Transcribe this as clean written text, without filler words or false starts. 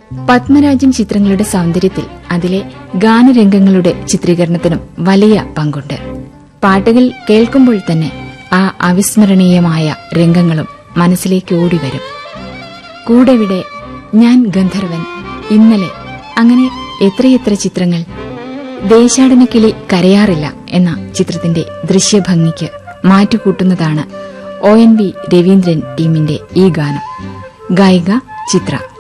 പത്മരാജൻ ചിത്രങ്ങളുടെ സൗന്ദര്യത്തിൽ അതിലെ ഗാനരംഗങ്ങളുടെ ചിത്രീകരണത്തിനും വലിയ പങ്കുണ്ട്. പാട്ടുകൾ കേൾക്കുമ്പോൾ തന്നെ ആ അവിസ്മരണീയമായ രംഗങ്ങളും മനസ്സിലേക്ക് ഓടിവരും. കൂടെവിടെ, ഞാൻ ഗന്ധർവൻ, ഇന്നലെ, അങ്ങനെ എത്രയെത്ര ചിത്രങ്ങൾ. ദേശാടനക്കിളി കരയാറില്ല എന്ന ചിത്രത്തിന്റെ ദൃശ്യഭംഗിക്ക് മാറ്റുകൂട്ടുന്നതാണ് ONV രവീന്ദ്രൻ ടീമിന്റെ ഈ ഗാനം. ഗായിക ചിത്ര.